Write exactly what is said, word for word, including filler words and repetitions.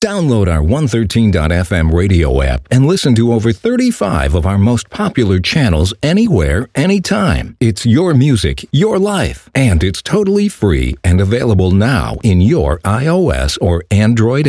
Download our one thirteen dot f m radio app and listen to over thirty-five of our most popular channels anywhere, anytime. It's your music, your life, and it's totally free and available now in your iOS or Android